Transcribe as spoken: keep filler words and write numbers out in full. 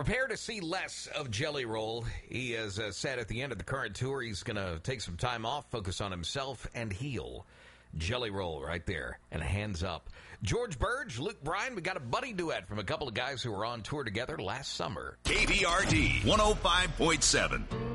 Prepare to see less of Jelly Roll. He has uh, said at the end of the current tour he's going to take some time off, focus on himself, and heal. Jelly Roll right there, and hands up. George Burge, Luke Bryan, we got a buddy duet from a couple of guys who were on tour together last summer. K B R D one oh five point seven.